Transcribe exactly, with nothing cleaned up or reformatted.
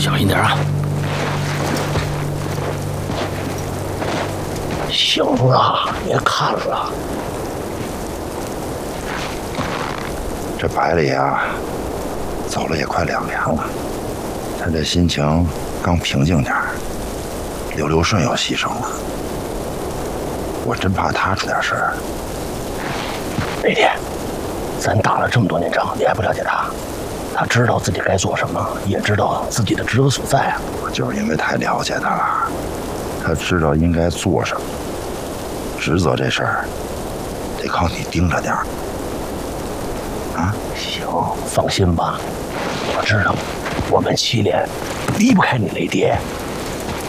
小心点啊！行了，别看了。 这百里啊，走了也快两年了，他这心情刚平静点儿，柳六顺又牺牲了，我真怕他出点事儿。 雷电，咱打了这么多年仗，你还不了解他？他知道自己该做什么，也知道自己的职责所在啊。 就是因为太了解他了，他知道应该做什么。职责这事儿，得靠你盯着点儿。啊， 行，放心吧，我知道，我们七连离不开你雷爹。